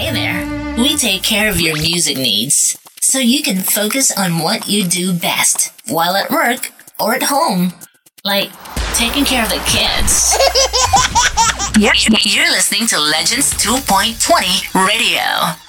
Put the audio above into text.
Hey there. We take care of your music needs so you can focus on what you do best while at work or at home, like taking care of the kids. You're listening to Legends 2.20 Radio.